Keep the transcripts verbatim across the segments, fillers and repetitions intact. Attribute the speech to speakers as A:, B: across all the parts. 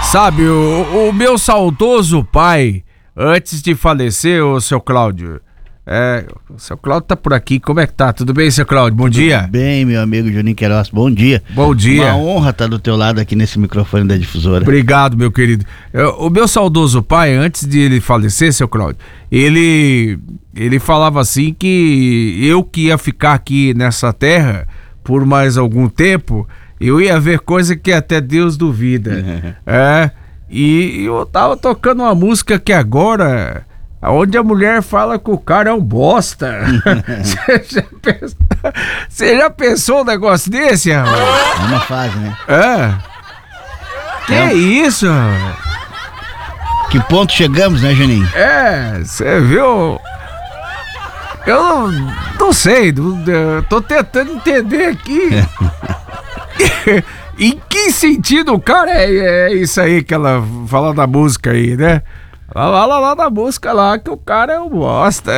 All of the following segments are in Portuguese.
A: Sabe, o, o meu saudoso pai, antes de falecer, o seu Cláudio, é, o seu Cláudio tá por aqui, como é que tá? Tudo bem, seu Cláudio? Bom
B: Tudo
A: dia.
B: Bem, meu amigo Juninho Queiroz, bom dia.
A: Bom dia.
B: Uma honra estar do teu lado aqui nesse microfone da Difusora.
A: Obrigado, meu querido. O meu saudoso pai, antes de ele falecer, seu Cláudio, ele, ele falava assim que eu que ia ficar aqui nessa terra por mais algum tempo, eu ia ver coisa que até Deus duvida. É, e eu tava tocando uma música que agora, onde a mulher fala que o cara é um bosta. Você já, pensou, você já pensou um negócio desse, rapaz?
B: É uma fase, né?
A: É. Que
B: É.
A: isso?
B: Que ponto chegamos, né, Juninho?
A: É, você viu? Eu não, não sei, não, eu tô tentando entender aqui. Em que sentido o cara é, é isso aí que ela fala da música aí, né? Ela fala lá da música lá que o cara é um bosta.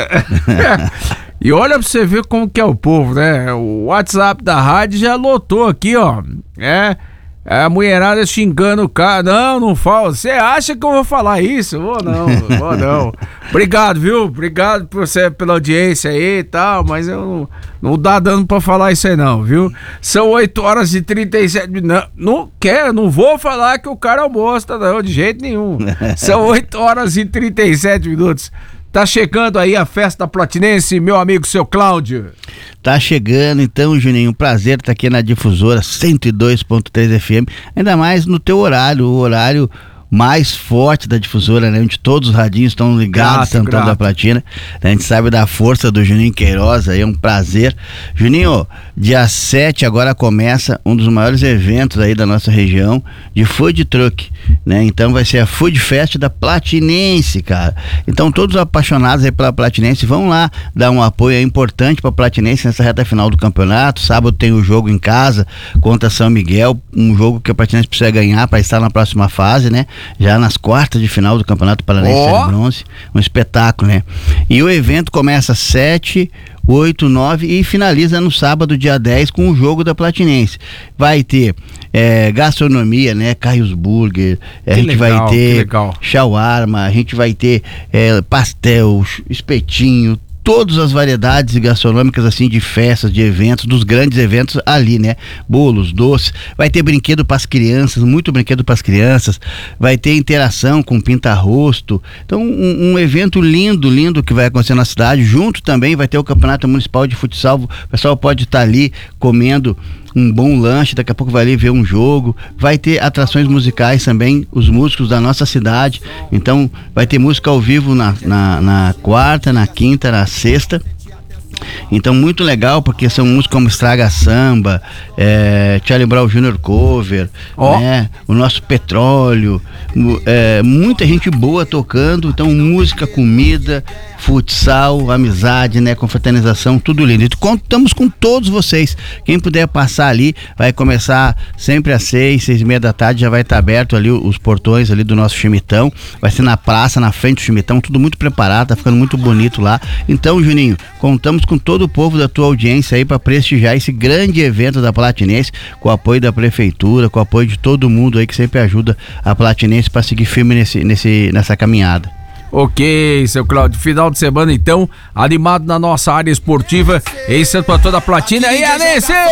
A: E olha pra você ver como que é o povo, né? O WhatsApp da rádio já lotou aqui, ó. É, a mulherada xingando o cara. Não, não fala. Você acha que eu vou falar isso? Vou não, vou não. Obrigado, viu? Obrigado por você, pela audiência aí e tal, mas eu não, não dá dando pra falar isso aí não, viu? São oito horas e trinta e sete minutos. Não, não quero, não vou falar que o cara é um bosta, não, de jeito nenhum. São oito horas e trinta e sete minutos. Tá chegando aí a festa platinense, meu amigo, seu Cláudio.
B: Tá chegando, então, Juninho, um prazer estar aqui na Difusora cento e dois ponto três F M, ainda mais no teu horário, o horário mais forte da Difusora, né? Onde todos os radinhos estão ligados, Santana da Platina. A gente sabe da força do Juninho Queiroz, aí é um prazer. Juninho, dia sete agora começa um dos maiores eventos aí da nossa região de food truck, né? Então vai ser a Food Fest da Platinense, cara. Então todos os apaixonados aí pela Platinense vão lá dar um apoio, é importante pra Platinense nessa reta final do campeonato. Sábado tem o jogo em casa contra São Miguel, um jogo que a Platinense precisa ganhar para estar na próxima fase, né? Já nas quartas de final do Campeonato Paranaense
A: oh.
B: de Bronze, um espetáculo, né? E o evento começa sete, oito, nove e finaliza no sábado, dia dez, com o jogo da Platinense. Vai ter é, gastronomia, né? Carlos Burger, a gente
A: legal,
B: vai ter shawarma, a gente vai ter é, pastel, espetinho, todas as variedades gastronômicas assim de festas, de eventos, dos grandes eventos ali, né? Bolos, doces, vai ter brinquedo para as crianças, muito brinquedo para as crianças, vai ter interação com pinta-rosto. Então um, um evento lindo, lindo que vai acontecer na cidade. Junto também vai ter o Campeonato Municipal de Futsal. O pessoal pode estar ali comendo um bom lanche, daqui a pouco vai ali ver um jogo, vai ter atrações musicais também, os músicos da nossa cidade, então vai ter música ao vivo na, na, na quarta, na quinta, na sexta. Então muito legal, porque são músicos como Estraga Samba, é, Charlie Brown Júnior Cover, oh. né, o nosso Petróleo, é, muita gente boa tocando. Então música, comida, futsal, amizade, né, confraternização, tudo lindo. E contamos com todos vocês. Quem puder passar ali, vai começar sempre às seis, seis e meia da tarde, já vai estar aberto ali os portões ali do nosso Chimitão. Vai ser na praça, na frente do Chimitão, tudo muito preparado, tá ficando muito bonito lá. Então, Juninho, contamos com todo o povo da tua audiência aí para prestigiar esse grande evento da Platinense, com o apoio da prefeitura, com o apoio de todo mundo aí que sempre ajuda a Platinense para seguir firme nesse, nesse, nessa caminhada.
A: Ok, seu Cláudio, final de semana então, animado na nossa área esportiva, esse é para toda a Platina e Anense!